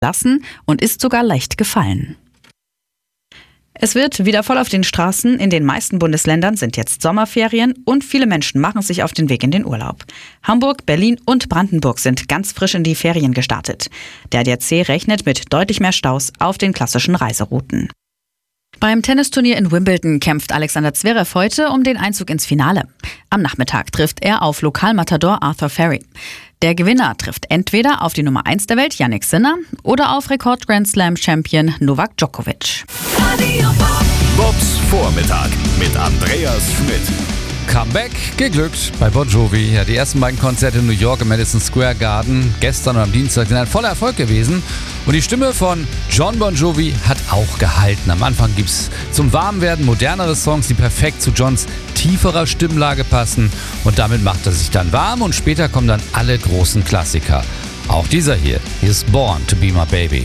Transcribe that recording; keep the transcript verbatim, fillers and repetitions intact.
lassen und ist sogar leicht gefallen. Es wird wieder voll auf den Straßen. In den meisten Bundesländern sind jetzt Sommerferien und viele Menschen machen sich auf den Weg in den Urlaub. Hamburg, Berlin und Brandenburg sind ganz frisch in die Ferien gestartet. Der A D A C rechnet mit deutlich mehr Staus auf den klassischen Reiserouten. Beim Tennisturnier in Wimbledon kämpft Alexander Zverev heute um den Einzug ins Finale. Am Nachmittag trifft er auf Lokalmatador Arthur Ferry. Der Gewinner trifft entweder auf die Nummer eins der Welt, Jannik Sinner, oder auf Rekord-Grand-Slam-Champion Novak Djokovic. Bobs Vormittag mit Andreas Schmidt. Comeback geglückt bei Bon Jovi. Ja, die ersten beiden Konzerte in New York im Madison Square Garden gestern und am Dienstag sind ein voller Erfolg gewesen. Und die Stimme von John Bon Jovi hat auch gehalten. Am Anfang gibt es zum Warmwerden modernere Songs, die perfekt zu Johns tieferer Stimmlage passen. Und damit macht er sich dann warm und später kommen dann alle großen Klassiker. Auch dieser hier, hier ist Born to Be My Baby.